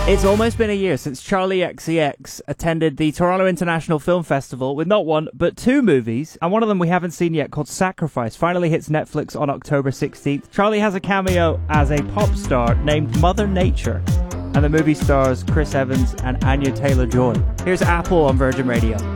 It's almost been a year since Charlie XCX attended the Toronto International Film Festival with not one, but two movies, and one of them we haven't seen yet, called Sacrifice, finally hits Netflix on October 16th. Charlie has a cameo as a pop star named Mother Nature, and the movie stars Chris Evans and Anya Taylor-Joy. Here's Apple on Virgin Radio.